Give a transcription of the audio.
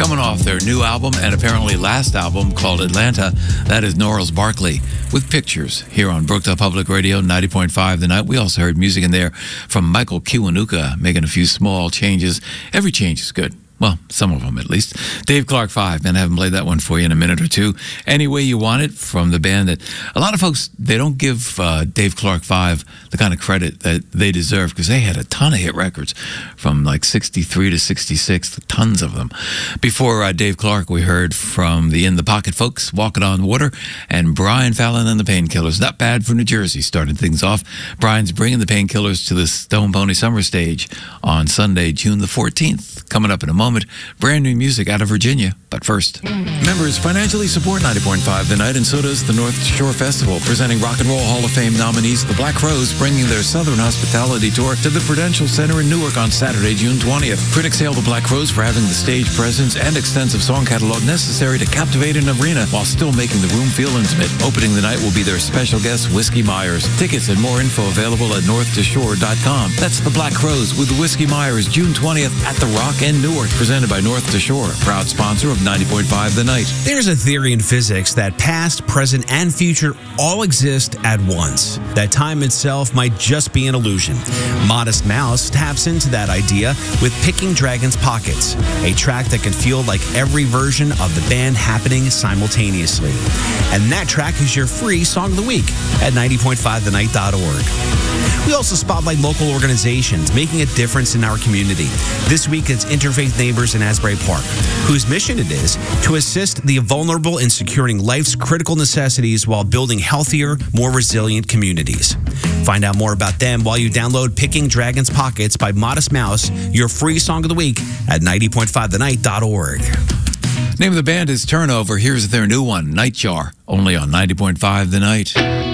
Coming off their new album and apparently last album called Atlanta, that is Gnarls Barkley with Pictures here on Brookdale Public Radio 90.5 The Night. We also heard music in there from Michael Kiwanuka making a few small changes. Every change is good. Well, some of them at least. Dave Clark 5, man, I haven't played that one for you in a minute or two. Any Way You Want It from the band that a lot of folks, they don't give Dave Clark 5 the kind of credit that they deserve because they had a ton of hit records from like 63 to 66, tons of them. Before Dave Clark, we heard from the In the Pocket folks, Walking on Water, and Brian Fallon and the Painkillers. Not bad for New Jersey, starting things off. Brian's bringing the Painkillers to the Stone Pony Summer Stage on Sunday, June the 14th. Coming up in a moment, brand new music out of Virginia. But first, members financially support 90.5 The Night, and so does the North Shore Festival, presenting Rock and Roll Hall of Fame nominees The Black Crowes, bringing their Southern Hospitality Tour to the Prudential Center in Newark on Saturday, June 20th. Critics hail the Black Crowes for having the stage presence and extensive song catalog necessary to captivate an arena while still making the room feel intimate. Opening the night will be their special guest, Whiskey Myers. Tickets and more info available at north2shore.com. That's the Black Crowes with Whiskey Myers, June 20th at the Rock in Newark, presented by North to Shore, proud sponsor of 90.5 The Night. There's a theory in physics that past, present, and future all exist at once. That time itself might just be an illusion. Modest Mouse taps into that idea with Picking Dragons Pockets, a track that can feel like every version of the band happening simultaneously. And that track is your free Song of the Week at 90.5thenight.org. We also spotlight local organizations making a difference in our community. This week, it's Interfaith Neighbors in Asbury Park, whose mission it is to assist the vulnerable in securing life's critical necessities while building healthier, more resilient communities. Find out more about them while you download Picking Dragons Pockets by Modest Mouse, your free Song of the Week at 90.5thenight.org. Name of the band is Turnover. Here's their new one, Nightjar, only on 90.5 The Night.